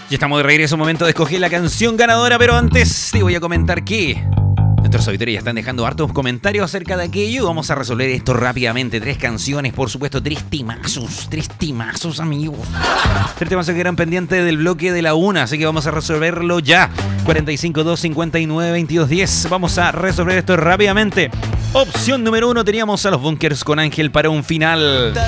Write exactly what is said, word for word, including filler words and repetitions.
Ya estamos de regreso, momento de escoger la canción ganadora, pero antes te voy a comentar que nuestros auditores ya están dejando hartos comentarios acerca de aquello. Vamos a resolver esto rápidamente. Tres canciones, por supuesto, tres timazos, tres timazos, amigos. Tres temazos que eran pendientes del bloque de la una, así que vamos a resolverlo ya. cuarenta y cinco, dos cincuenta y nueve, veintidós diez. Vamos a resolver esto rápidamente. Opción número uno, teníamos a los Bunkers con Ángel para un final.